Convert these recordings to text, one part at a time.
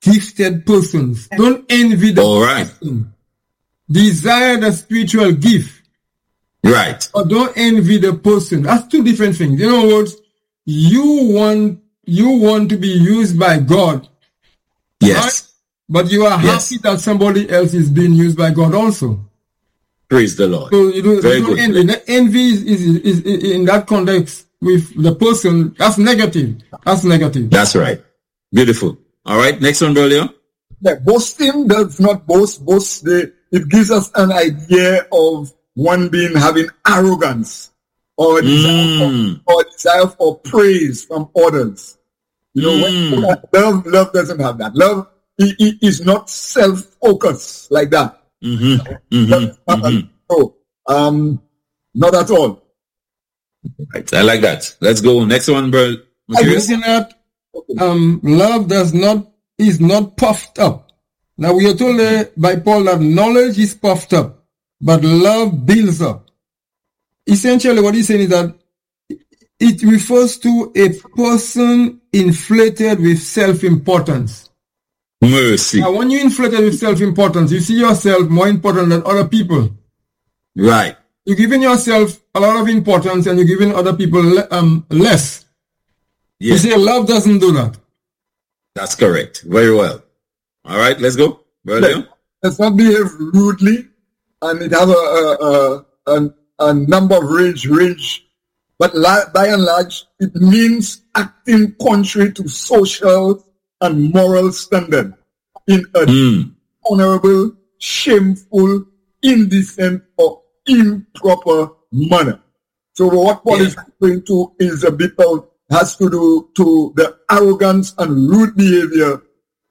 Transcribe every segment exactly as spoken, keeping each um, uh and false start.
gifted persons. Don't envy the All right. person. Desire the spiritual gift. Right. Or don't envy the person. That's two different things. In other words, you want you want to be used by God. Yes. Right? But you are Yes. happy that somebody else is being used by God also. Praise the Lord. So you do, Very you don't good. envy. The envy is, is, is, is in that context with the person. That's negative. That's negative. That's right. Beautiful. All right. Next one, brother. Yeah, boasting does not boast. Boast, they, it gives us an idea of one being having arrogance or desire, Mm. for, or desire for praise from others. You know, Mm. when, love, love doesn't have that. Love i- i- is not self-focused like that. Mm-hmm. Mm-hmm. Mm-hmm. So, um, not at all. Right. I like that. Let's go. Next one, bro. I listen at um, love does not is not puffed up. Now we are told uh, by Paul that knowledge is puffed up, but love builds up. Essentially, what he's saying is that it refers to a person inflated with self-importance. Mercy. Now, when you're inflated with self-importance, you see yourself more important than other people. Right. You're giving yourself a lot of importance and you're giving other people le- um, less. Yeah. You say love doesn't do that. That's correct. Very well. All right. Let's go. Brother. Let's not behave rudely, and it has a, a, a, a, a number of range, range. But li- by and large, it means acting contrary to social and moral standard in a Mm. honorable, shameful, indecent, or improper manner. So what Paul Yeah. is referring to is a bit of, has to do to the arrogance and rude behavior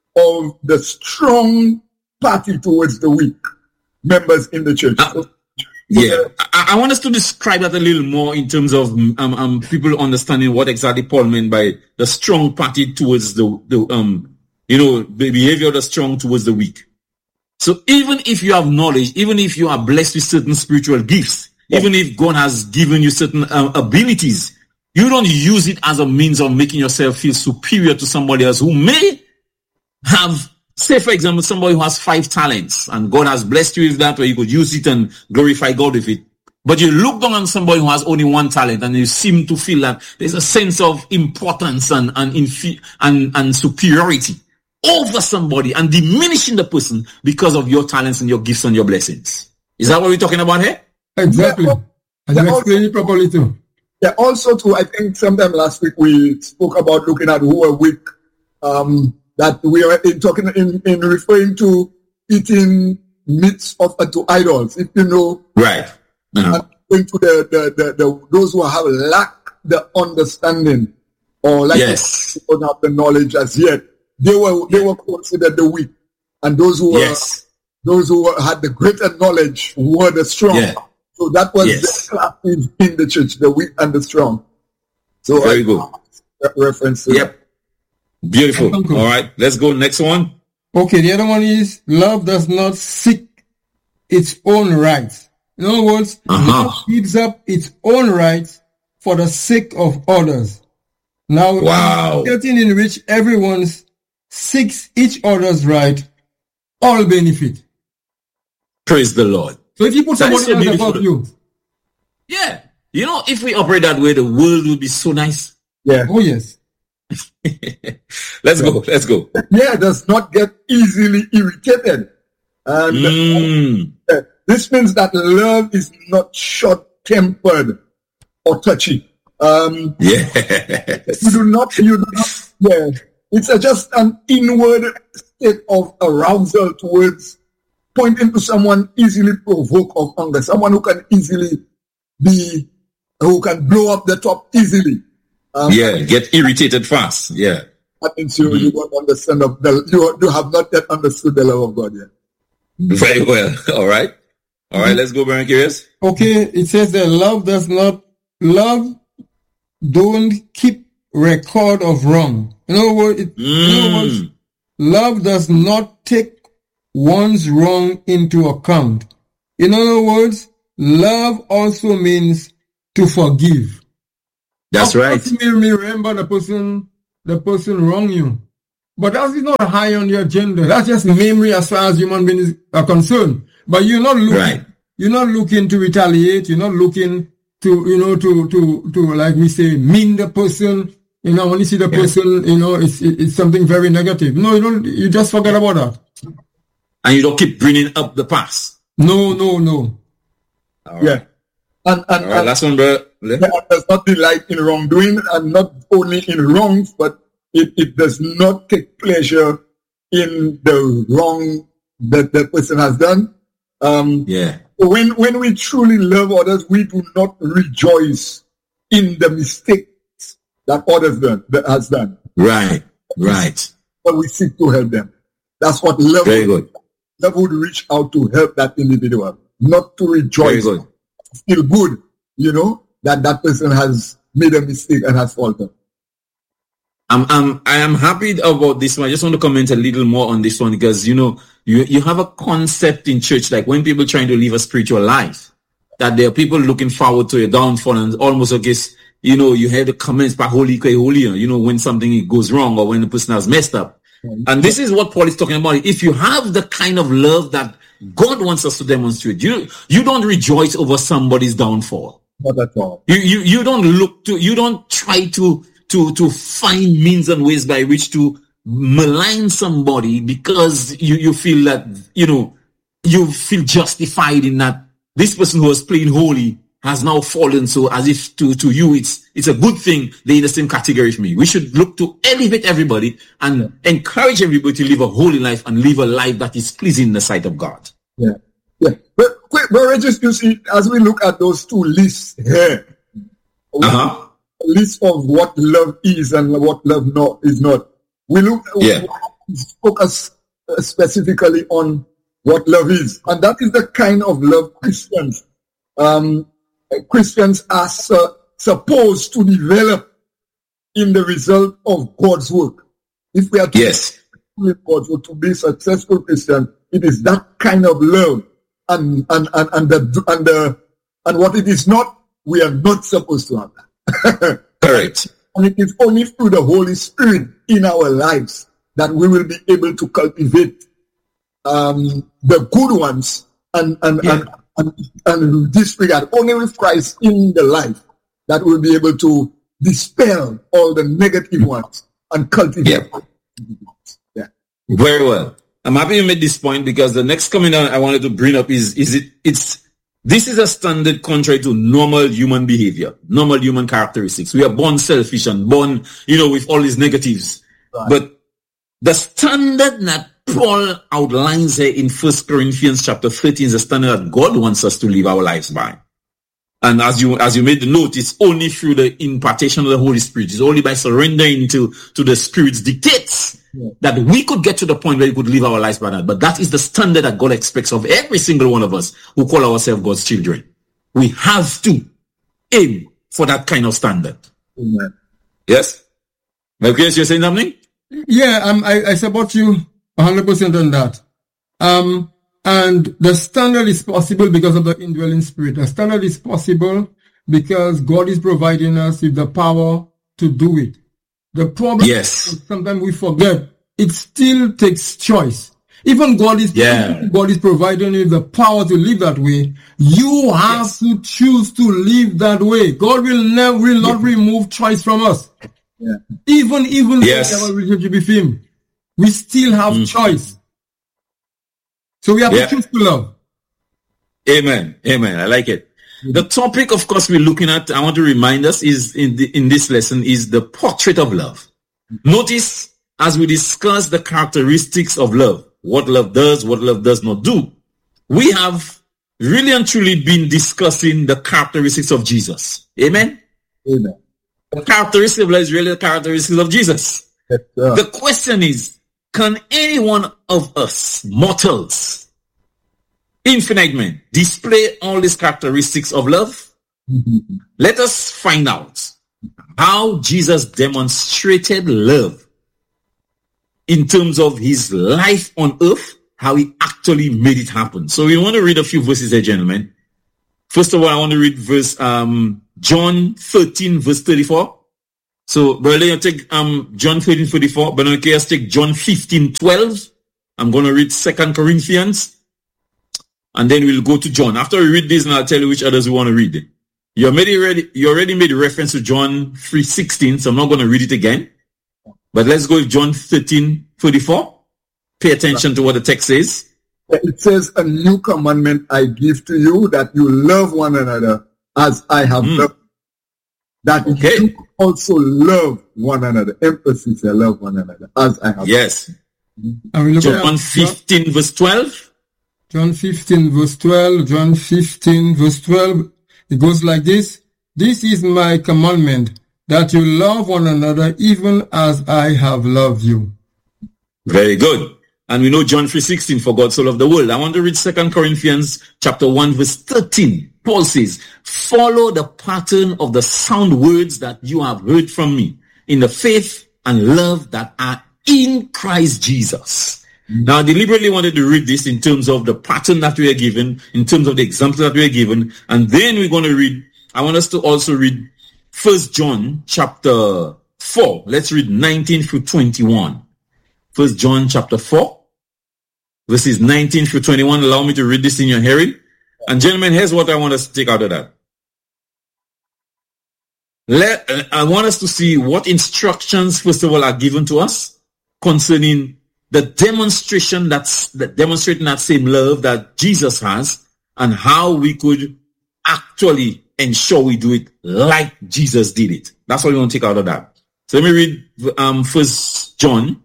of the strong party towards the weak members in the church. Uh, So, Yeah, I, I want us to describe that a little more in terms of um, um, people understanding what exactly Paul meant by the strong party towards the, the um, you know, the behavior of the strong towards the weak. So even if you have knowledge, even if you are blessed with certain spiritual gifts, yeah. even if God has given you certain uh, abilities, you don't use it as a means of making yourself feel superior to somebody else who may have, say for example, somebody who has five talents and God has blessed you with that, where you could use it and glorify God with it. But you look down on somebody who has only one talent and you seem to feel that there's a sense of importance and, and, infi- and, and superiority over somebody and diminishing the person because of your talents and your gifts and your blessings. Is that what we're talking about here? Exactly. And you explain it properly too. Yeah, also too, I think sometime last week we spoke about looking at who are weak. Um, that we are in talking in, in referring to eating meats offered to idols. If you know, right? Uh-huh. Going to the, the, the, the those who have lacked the understanding or like yes. don't have the knowledge as yet, they were they were considered the weak, and those who were yes. those who were, had the greater knowledge were the strong. Yeah. So that was yes. the class in, in the church, the weak and the strong. So very I, good uh, reference to yep. That. Beautiful. All right, let's go next one. Okay, the other one is love does not seek its own rights. In other words, uh-huh. love gives up its own rights for the sake of others. Now, wow. getting in which everyone seeks each other's right, all benefit. Praise the Lord. So if you put somebody so else above you. Yeah. You know, if we operate that way, the world would be so nice. Yeah. Oh, yes. Let's go. Let's go. Yeah, does not get easily irritated. And mm. uh, this means that love is not short-tempered or touchy. Um, yes. You do not, you do not, yeah. It's a, just an inward state of arousal towards pointing to someone easily provoked of anger, someone who can easily be, who can blow up the top easily. Um, yeah, get irritated fast. Yeah. That means you, mm-hmm. you don't understand, of the, you, you have not yet understood the love of God yet. Very well. All right. All right, let's go, Baron Curious. Okay, it says that love does not, love don't keep record of wrong. In other words, it, mm. in other words, love does not take one's wrong into account. In other words, love also means to forgive. That's Of right. You may remember the person, the person wronged you, But that is not high on your agenda. That's just memory as far as human beings are concerned. But you're not looking, right. you're not looking to retaliate. You're not looking to, you know, to, to, to, like we say, mean the person. You know, when you see the yeah. person, you know, it's, it's something very negative. No, you don't, you just forget about that. And you don't keep bringing up the past. No, no, no. All yeah. Right. And, and, All right, and last one, bro. God does not delight in wrongdoing, and not only in wrongs, but it, it does not take pleasure in the wrong that the person has done. Um, yeah. When when we truly love others, we do not rejoice in the mistakes that others done, that has done. Right, right. But we seek to help them. That's what love. Very would, good. Love would reach out to help that individual, not to rejoice. Very good. Feel good, you know, that that person has made a mistake and has faltered. I'm, I'm, I am happy about this one. I just want to comment a little more on this one because, you know, you, you have a concept in church, like when people trying to live a spiritual life, that there are people looking forward to a downfall, and almost, I guess, you know, you hear the comments by holy, holy, you know, when something goes wrong or when the person has messed up. And this is what Paul is talking about. If you have the kind of love that God wants us to demonstrate, you, you don't rejoice over somebody's downfall. Not at all. You, you, you don't look to, you don't try to, to, to find means and ways by which to malign somebody because you, you feel that, you know, you feel justified in that this person who was playing holy has now fallen. So as if to, to you, it's, it's a good thing they're in the same category with me. We should look to elevate everybody and yeah. encourage everybody to live a holy life and live a life that is pleasing in the sight of God. Yeah. Yeah. But, but Regis, you see, as we look at those two lists here, uh-huh. list of what love is and what love not is not. We look, yeah. we focus specifically on what love is, and that is the kind of love Christians, um, Christians are su- supposed to develop in the result of God's work. If we are to yes. be God's work, to be successful Christian, it is that kind of love, and and and and the and the and what it is not, we are not supposed to have that. Correct. And it is only through the Holy Spirit in our lives that we will be able to cultivate um, the good ones and and, yeah. and and and disregard. Only with Christ in the life that we'll be able to dispel all the negative ones and cultivate. Yeah. yeah. Very well. I'm happy you made this point because the next comment I wanted to bring up is is it it's this is a standard contrary to normal human behavior, normal human characteristics. We are born selfish and born, you know, with all these negatives. Right. But the standard that Paul outlines here in First Corinthians chapter thirteen is the standard that God wants us to live our lives by. And as you as you made the note, it's only through the impartation of the Holy Spirit. It's only by surrendering to, to the Spirit's dictates yeah. that we could get to the point where we could live our lives by that. But that is the standard that God expects of every single one of us who call ourselves God's children. We have to aim for that kind of standard. Amen. Yes? Okay, so you're saying something? Yeah, um, I, I support you one hundred percent on that. Um, And the standard is possible because of the indwelling spirit. The standard is possible because God is providing us with the power to do it. The problem yes. is sometimes we forget it still takes choice. Even God is yeah. God is providing you the power to live that way. You have yes. to choose to live that way. God will never will not yeah. remove choice from us. Yeah. Even even yes. when we have a relationship with Him, we still have mm. choice. So we have yeah. to choose to love. Amen. Amen. I like it. Mm-hmm. The topic, of course, we're looking at, I want to remind us, is in the, in this lesson, is the portrait of love. Mm-hmm. Notice, as we discuss the characteristics of love, what love does, what love does not do, we have really and truly been discussing the characteristics of Jesus. Amen? Amen. The characteristic of love is really the characteristics of Jesus. Yes, sir. The question is, can any one of us, mortals, infinite men, display all these characteristics of love? Mm-hmm. Let us find out how Jesus demonstrated love in terms of his life on earth, how he actually made it happen. So we want to read a few verses here, gentlemen. First of all, I want to read verse um, John thirteen, verse thirty-four. So, brother, you take um John thirteen forty-four, but okay, let's take John fifteen twelve. I'm going to read Second Corinthians, and then we'll go to John. After we read this, and I'll tell you which others we want to read. You already read, you already made a reference to John three sixteen, so I'm not going to read it again. But let's go with John thirteen forty-four. Pay attention to what the text says. It says, a new commandment I give to you, that you love one another as I have mm. loved. That okay. you also love one another. Emphasis, I love one another as I have. Yes. And John fifteen John, verse twelve. John fifteen verse twelve. John fifteen verse twelve. It goes like this. This is my commandment, that you love one another even as I have loved you. Very good. And we know John three sixteen, for God so loved the world. I want to read Second Corinthians chapter one verse thirteen. Paul says, follow the pattern of the sound words that you have heard from me in the faith and love that are in Christ Jesus. Mm-hmm. Now, I deliberately wanted to read this in terms of the pattern that we are given, in terms of the example that we are given. And then we're going to read, I want us to also read First John chapter four. Let's read nineteen through twenty-one. First John chapter four, verses nineteen through twenty-one. Allow me to read this in your hearing. And gentlemen, here's what I want us to take out of that. Let, uh, I want us to see what instructions, first of all, are given to us concerning the demonstration that's that demonstrating that same love that Jesus has, and how we could actually ensure we do it like Jesus did it. That's what we want to take out of that. So let me read um, First John.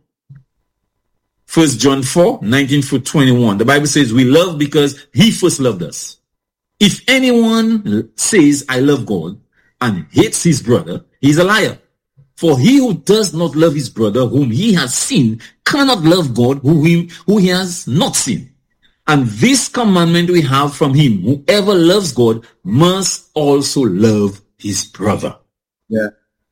First John four, nineteen through twenty-one. The Bible says, we love because he first loved us. If anyone says, I love God, and hates his brother, he's a liar. For he who does not love his brother whom he has seen cannot love God who he, who he has not seen. And this commandment we have from him, whoever loves God must also love his brother. Yeah.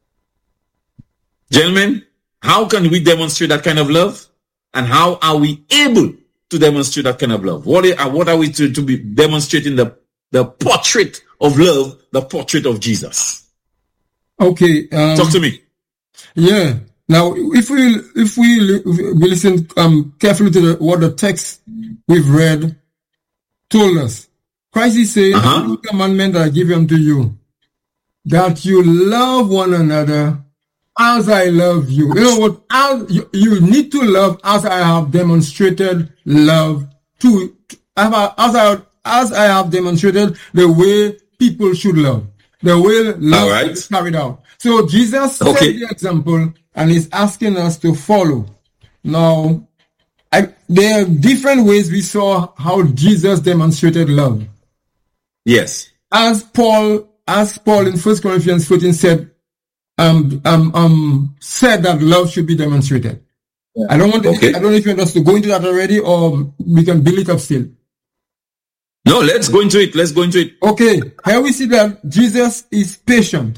Gentlemen, how can we demonstrate that kind of love? And how are we able to demonstrate that kind of love? What are, what are we to, to be demonstrating? The, the portrait of love, the portrait of Jesus. Okay. Um, Talk to me. Yeah. Now, if we if we, if we listen um, carefully to the, what the text we've read told us, Christ is saying, uh-huh. "New commandment I give unto you, that you love one another as I love you." You know what? As, you, you need to love as I have demonstrated love to, as I as I have demonstrated the way people should love, the way love right. is carried out. So Jesus okay. set the example and is asking us to follow. Now, I, there are different ways we saw how Jesus demonstrated love. Yes. As Paul, as Paul in First Corinthians fourteen said, um, um, um, said that love should be demonstrated. Yeah. I don't want to, okay. I don't know if you want us to go into that already, or we can build it up still. No, let's go into it. Let's go into it. Okay. Here we see that Jesus is patient.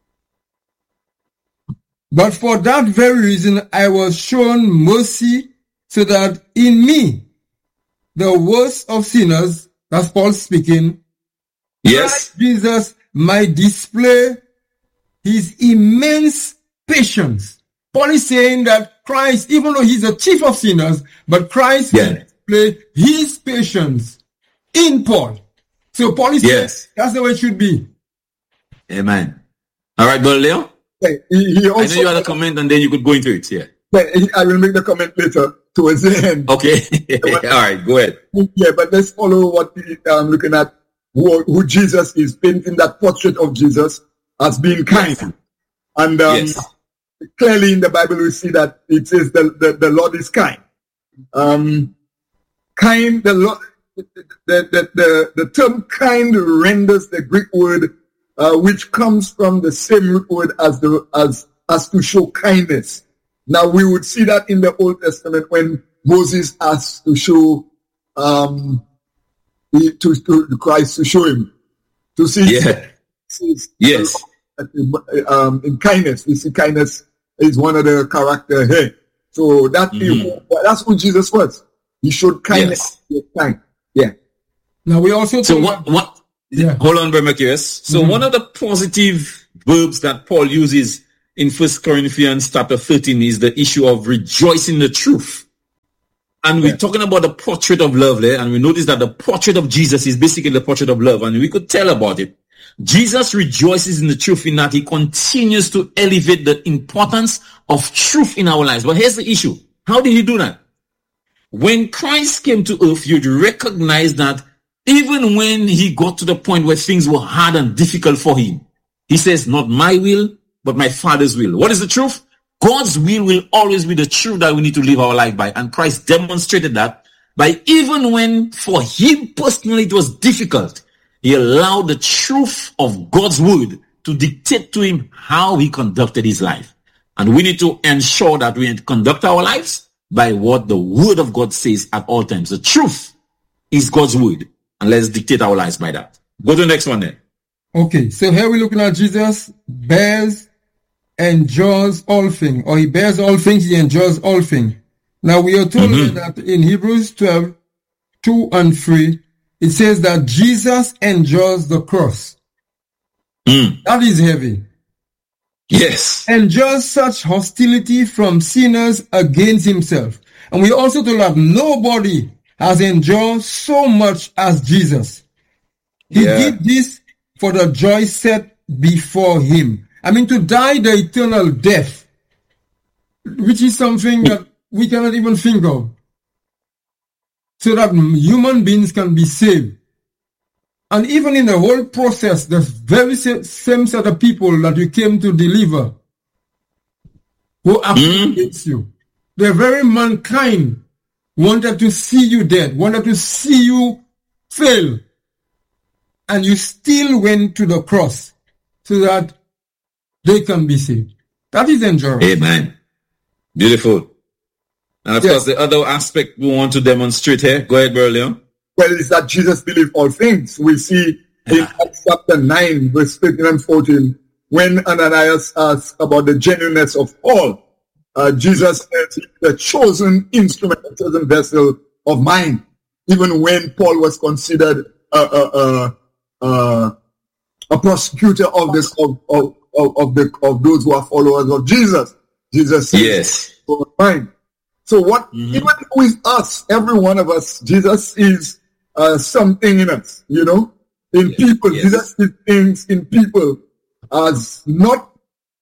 But for that very reason, I was shown mercy, so that in me, the worst of sinners, that's Paul speaking, yes, Jesus might display his immense patience. Paul is saying that Christ, even though he's the chief of sinners, but Christ yeah. will display his patience in Paul. So Paul is yes. saying that's the way it should be. Amen. All right, Brother Leo. He, he also, I know you had a comment, and then you could go into it. Yeah. I will make the comment later towards the end. Okay. All right, go ahead. Yeah, but let's follow what we are um, looking at. Who, who Jesus is, painting that portrait of Jesus as being kind. Yes. And um, yes. clearly in the Bible we see that it says the, the, the Lord is kind. Um, kind, the Lord, the, the, the, the term kind renders the Greek word uh, which comes from the same root word as the as as to show kindness. Now we would see that in the Old Testament when Moses asked to show um to, to Christ to show him to see yeah. his, yes um in kindness. We see kindness is one of the character here. So that mm-hmm. that's who Jesus was. He showed kindness. Yes. Kind. Yeah. Now we also so what what yeah. hold on, Brother Mercurius. So mm-hmm. one of the positive verbs that Paul uses in First Corinthians chapter thirteen is the issue of rejoicing in the truth. And we're yeah. talking about the portrait of love there, and we notice that the portrait of Jesus is basically the portrait of love, and we could tell about it. Jesus rejoices in the truth in that he continues to elevate the importance of truth in our lives. But here's the issue. How did he do that? When Christ came to earth, you'd recognize that even when he got to the point where things were hard and difficult for him, he says, not my will, but my Father's will. What is the truth? God's will will always be the truth that we need to live our life by. And Christ demonstrated that by even when for him personally it was difficult, he allowed the truth of God's word to dictate to him how he conducted his life. And we need to ensure that we conduct our lives by what the word of God says at all times. The truth is God's word. And let's dictate our lives by that. Go to the next one then. Okay, so here we're looking at Jesus bears, endures all things, or he bears all things, he endures all things. Now we are told mm-hmm. that in Hebrews twelve, two and three, it says that Jesus endures the cross. Mm. That is heavy. Yes. Endures such hostility from sinners against himself. And we also told that nobody has endured so much as Jesus. He yeah. did this for the joy set before him. I mean, to die the eternal death, which is something that we cannot even think of, so that human beings can be saved. And even in the whole process, the very same set of people that you came to deliver who acted mm. against you, the very mankind wanted to see you dead, wanted to see you fail. And you still went to the cross so that they can be saved. That is endurance. Amen. Beautiful. And of yes. course, the other aspect we want to demonstrate here. Go ahead, Berlin. Well, it's that Jesus believed all things. We see in Acts chapter nine, verse fifteen and fourteen, when Ananias asked about the genuineness of Paul, uh, Jesus said, the chosen instrument, the chosen vessel of mine. Even when Paul was considered a, a, a, a, a prosecutor of this of, of, of, of, the, of those who are followers of Jesus, Jesus said, yes. mine. So what, mm-hmm. even with us, every one of us, Jesus is uh, something in us, you know, in yes. people. Yes. Jesus is things in people as not,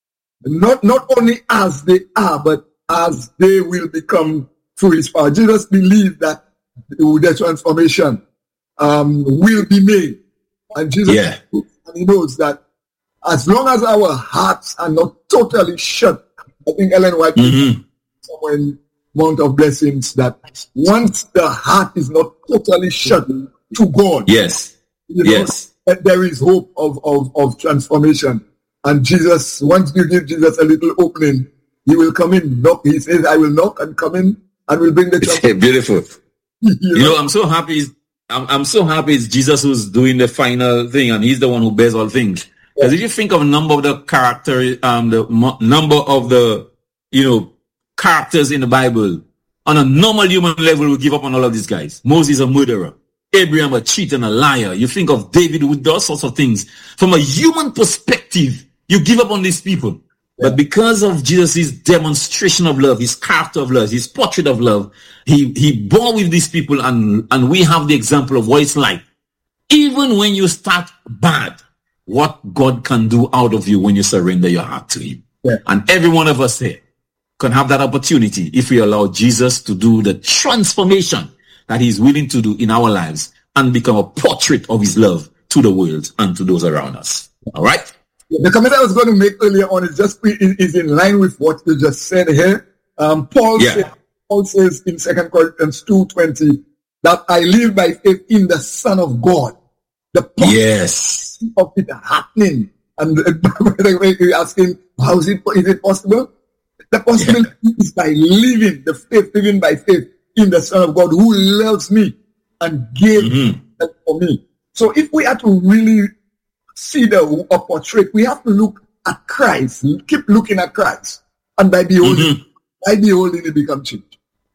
not, not only as they are, but as they will become through his power. Jesus believed that the transformation um, will be made. And Jesus, yeah. and he knows that as long as our hearts are not totally shut, I think Ellen White mm-hmm. somewhere in Mount of Blessings, that once the heart is not totally shut to God, yes, you know, yes, there is hope of, of, of transformation. And Jesus, once you give Jesus a little opening, he will come in, knock. He says, I will knock and come in and will bring the transformation. Beautiful. you, know? you know, I'm so happy. I'm, I'm so happy it's Jesus who's doing the final thing, and he's the one who bears all things. Because if you think of a number of the character, um, the mo- number of the, you know, characters in the Bible, on a normal human level, we give up on all of these guys. Moses, a murderer. Abraham, a cheat and a liar. You think of David with all sorts of things. From a human perspective, you give up on these people. Yeah. But because of Jesus' demonstration of love, his character of love, his portrait of love, he, he bore with these people, and, and we have the example of what it's like. Even when you start bad, what God can do out of you when you surrender your heart to him. Yeah. And every one of us here can have that opportunity if we allow Jesus to do the transformation that he's willing to do in our lives and become a portrait of his love to the world and to those around us. All right? The comment I was going to make earlier on is just is in line with what you just said here. Um, Paul, yeah. said, Paul says in Second Corinthians two twenty that I live by faith in the Son of God. The yes. of it happening. And by the way, you're asking, how is it, is it possible? The possibility yeah. is by living the faith, living by faith in the Son of God who loves me and gave mm-hmm. that for me. So if we are to really see the a portrait, we have to look at Christ, keep looking at Christ, and by beholding, mm-hmm. by beholding it become changed.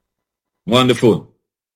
Wonderful.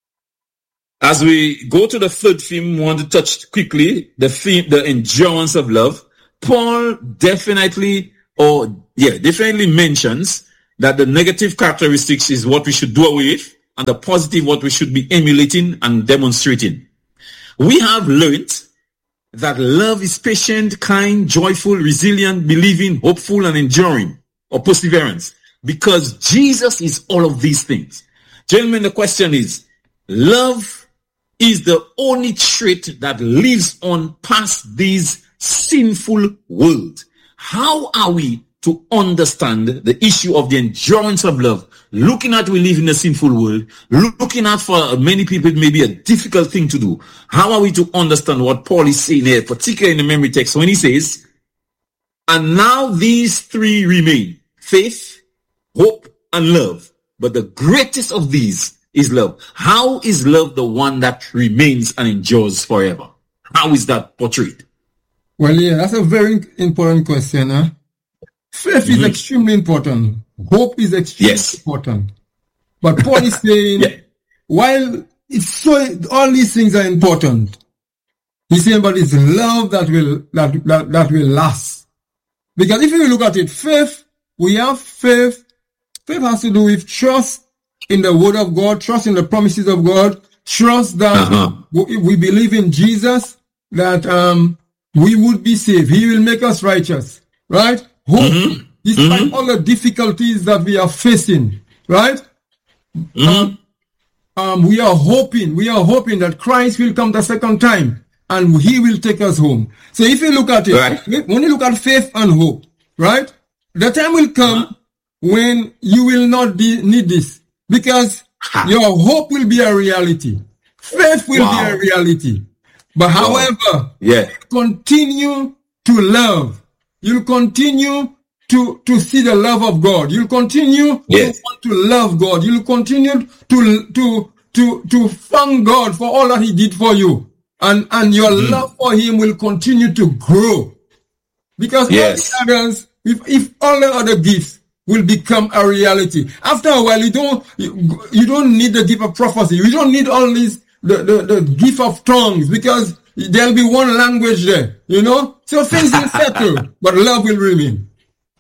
As we go to the third theme, we want to touch quickly the theme, the endurance of love. Paul definitely or yeah, definitely mentions that the negative characteristics is what we should do away with, and the positive what we should be emulating and demonstrating. We have learned that love is patient, kind, joyful, resilient, believing, hopeful, and enduring, or perseverance, because Jesus is all of these things. Gentlemen, the question is, love is the only trait that lives on past this sinful world. How are we to understand the issue of the endurance of love, looking at we live in a sinful world, looking at for many people it may be a difficult thing to do? How are we to understand what Paul is saying here, particularly in the memory text, when he says, and now these three remain, faith, hope, and love, but the greatest of these is love. How is love the one that remains and endures forever? How is that portrayed? Well, yeah, that's a very important question. Huh? Faith mm-hmm. is extremely important. Hope is extremely yes. important. But Paul is saying, yeah. while it's so, all these things are important, he's saying, but it's love that will that, that that will last. Because if you look at it, faith, we have faith. Faith has to do with trust in the word of God, trust in the promises of God, trust that uh-huh. we, we believe in Jesus, that um we would be saved. He will make us righteous, right? Hope, mm-hmm. despite mm-hmm. all the difficulties that we are facing, right? Mm-hmm. Um, um, we are hoping, we are hoping that Christ will come the second time and he will take us home. So if you look at it, right. when you look at faith and hope, right? The time will come uh-huh. when you will not de- need this, because ha. your hope will be a reality. Faith will wow. be a reality. But wow. however, yeah. continue to love. You'll continue to, to see the love of God. You'll continue yes. to want to love God. You'll continue to, to, to, to thank God for all that he did for you. And, and your mm. love for him will continue to grow. Because yes. all the others, if, if all the other gifts will become a reality. After a while, you don't, you, you don't need the gift of prophecy. You don't need all these, the, the, the gift of tongues, because there'll be one language there, you know? So things will settle, but love will remain.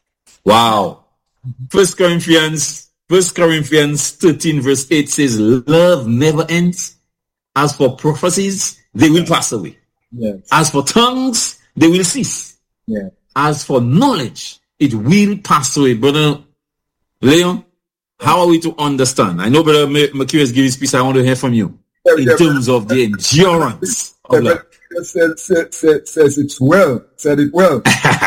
Wow. First Corinthians, First Corinthians thirteen verse eight says, love never ends. As for prophecies, they will pass away. Yes. As for tongues, they will cease. Yeah. As for knowledge, it will pass away. Brother Leon, how are we to understand? I know Brother McHugh has given his speech. I want to hear from you in yeah, terms of the endurance of love. Says, says, says, says it's well. Said it well.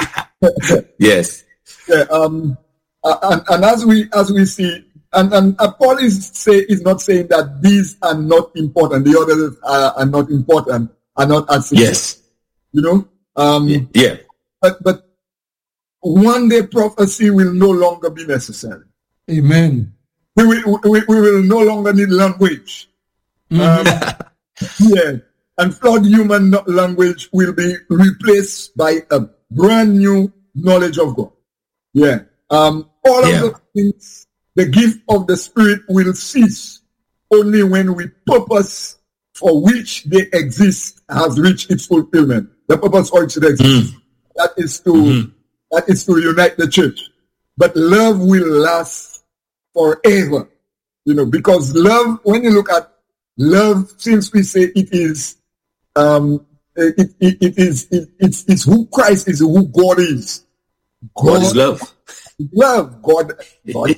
Yes. Yeah, um, and, and as we as we see, and, and uh, Paul is say is not saying that these are not important. The others are, are not important. Are not as yes. You know. Um, yeah. But but one day prophecy will no longer be necessary. Amen. We will we, we will no longer need language. Mm-hmm. Um, yeah. And flawed human language will be replaced by a brand new knowledge of God. Yeah. Um, all yeah. of the things, the gift of the Spirit will cease only when we purpose for which they exist has reached its fulfillment. The purpose for which it exists. Mm. That is to mm-hmm. that is to unite the church. But love will last forever. You know, because love, when you look at love, since we say it is Um, it, it, it is, it, it's, it's who Christ is, who God is. God, God is love. Love. God, God,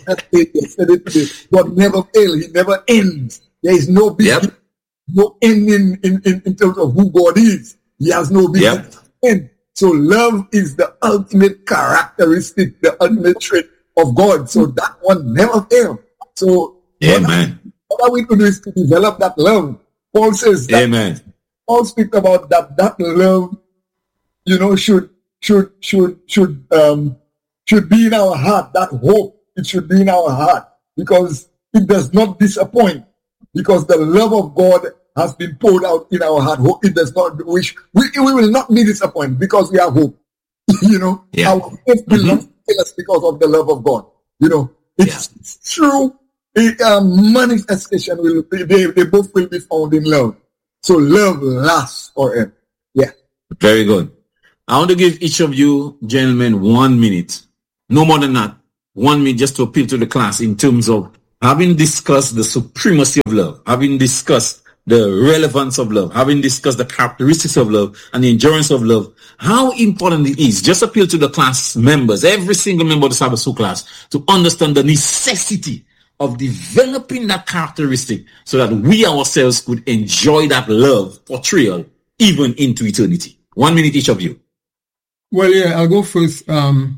God never fails. He never ends. There is no beginning, yep. no ending in, in, in terms of who God is. He has no beginning yep. end. So love is the ultimate characteristic, the ultimate trait of God. So that one never fails. So Amen. What, what are we to do is to develop that love. Paul says that. Amen. Paul speak about that that love, you know, should should should should um should be in our heart. That hope, it should be in our heart, because it does not disappoint, because the love of God has been poured out in our heart. It does not wish we we will not be disappointed because we have hope. You know, yeah. our faith will mm-hmm. not fail us because of the love of God. You know, it's, yeah. it's true. It, um, manifestation will be, they they both will be found in love. So love lasts forever. Yeah. Very good. I want to give each of you gentlemen one minute no more than that, want me just to appeal to the class in terms of having discussed the supremacy of love, having discussed the relevance of love, having discussed the characteristics of love and the endurance of love, how important it is. Just appeal to the class members, every single member of the Sabbath School class, to understand the necessity of developing that characteristic so that we ourselves could enjoy that love portrayal even into eternity. One minute each of you. Well, yeah, I'll go first. Um,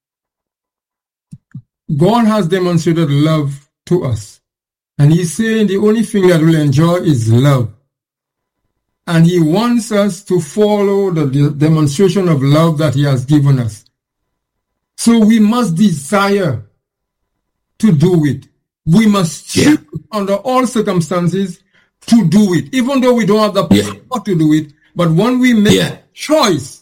God has demonstrated love to us. And he's saying the only thing that we'll enjoy is love. And he wants us to follow the de- demonstration of love that he has given us. So we must desire to do it. We must choose yeah. under all circumstances to do it, even though we don't have the power yeah. to do it. But when we make yeah. a choice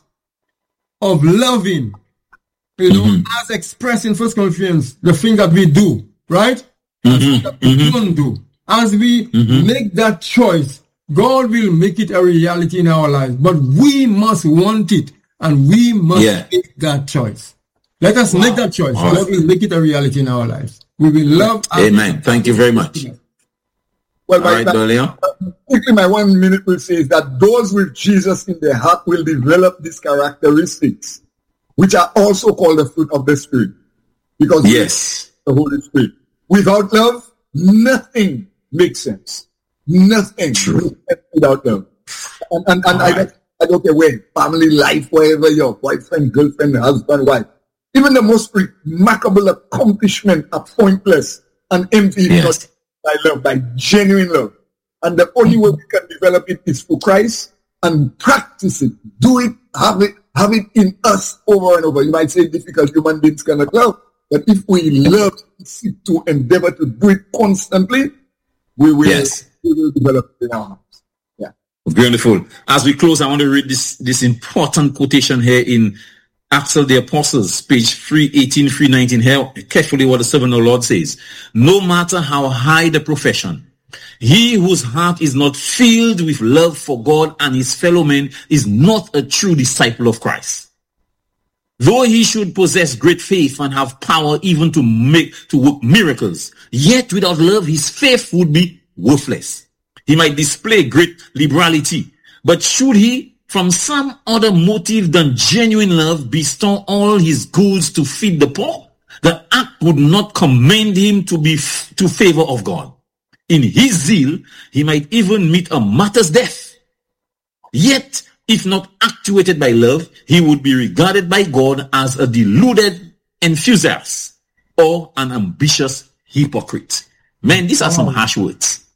of loving, you know, mm-hmm. as expressed in First Corinthians, the thing that we do, right? Mm-hmm. That we mm-hmm. don't do. As we mm-hmm. make that choice, God will make it a reality in our lives. But we must want it, and we must yeah. make that choice. Let us wow. make that choice. Wow. God will make it a reality in our lives. We will love. Amen. Thank you very much. Well, my, right, my, quickly, my one minute will say is that those with Jesus in their heart will develop these characteristics, which are also called the fruit of the Spirit. Because yes, the Holy Spirit. Without love, nothing makes sense. Nothing makes sense without love. And, and, and I, right. I don't care where, family life, wherever your boyfriend, girlfriend, husband, wife. Even the most remarkable accomplishment are pointless and empty yes. by love, by genuine love. And the only way we can develop it is through Christ and practice it. Do it, have it, have it in us over and over. You might say difficult, human beings cannot love. But if we love to endeavor to do it constantly, we will, yes. we will develop it in our hearts. Yeah. Beautiful. As we close, I want to read this, this important quotation here in Acts of the Apostles, page three eighteen, three nineteen. Here, carefully what the servant of the Lord says. No matter how high the profession, he whose heart is not filled with love for God and his fellow men is not a true disciple of Christ. Though he should possess great faith and have power even to make, to work miracles, yet without love, his faith would be worthless. He might display great liberality, but should he, from some other motive than genuine love, bestow all his goods to feed the poor, the act would not commend him to be f- to favor of God. In his zeal, he might even meet a martyr's death. Yet, if not actuated by love, he would be regarded by God as a deluded enthusiast or an ambitious hypocrite. Man, these are some harsh words.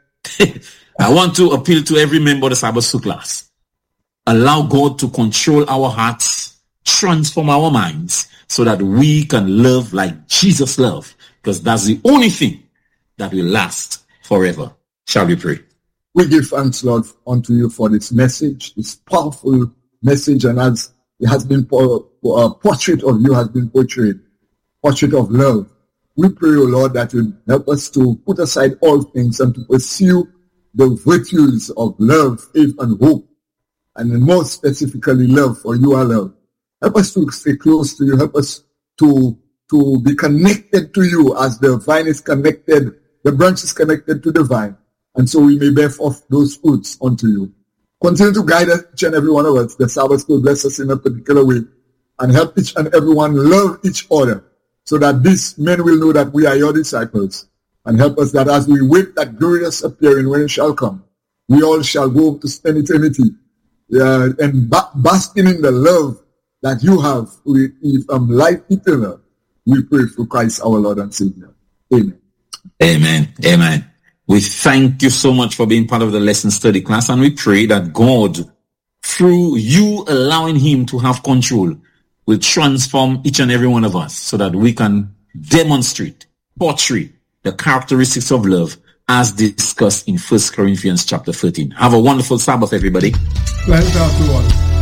I want to appeal to every member of the Sabbath School class. Allow God to control our hearts, transform our minds, so that we can love like Jesus loved, because that's the only thing that will last forever. Shall we pray? We give thanks, Lord, unto you for this message, this powerful message, and as it has been, a portrait of you has been portrayed, portrait of love. We pray, O Lord, that you help us to put aside all things and to pursue the virtues of love, faith, and hope, and more specifically, love, for you are love. Help us to stay close to you. Help us to, to be connected to you as the vine is connected, the branch is connected to the vine. And so we may bear forth those fruits unto you. Continue to guide us, each and every one of us. The Sabbath School bless us in a particular way. And help each and everyone love each other, so that these men will know that we are your disciples. And help us that as we wait that glorious appearing when it shall come, we all shall go to spend eternity uh, and ba- basking in the love that you have with um, life eternal. We pray for Christ our Lord and Savior. Amen. Amen. Amen. We thank you so much for being part of the lesson study class, and we pray that God, through you allowing him to have control, will transform each and every one of us so that we can demonstrate, portray the characteristics of love as discussed in First Corinthians chapter thirteen. Have a wonderful Sabbath, everybody. Thanks, everyone.